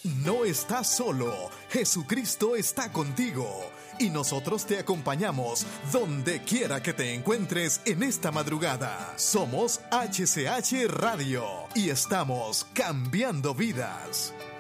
No estás solo, Jesucristo está contigo y nosotros te acompañamos donde quiera que te encuentres en esta madrugada. Somos HCH Radio y estamos cambiando vidas.